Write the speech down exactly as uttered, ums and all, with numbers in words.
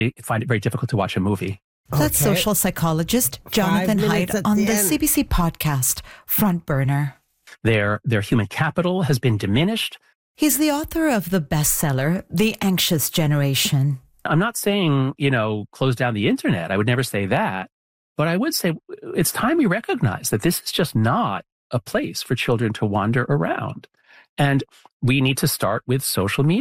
find it very difficult to watch a movie. That's Okay. social psychologist Jonathan Five Haidt minutes at on the the end. C B C podcast, Front Burner. Their, their human capital has been diminished. He's the author of the bestseller, The Anxious Generation. I'm not saying, you know, close down the internet. I would never say that. But I would say it's time we recognize that this is just not a place for children to wander around. And we need to start with social media.